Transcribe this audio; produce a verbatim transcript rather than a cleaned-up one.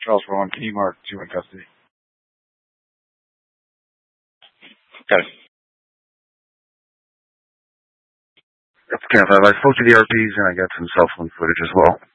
Charles Rowan, Key Mark, two in custody. Got it. That's Kenneth. I spoke to the R Ps and I got some cell phone footage as well.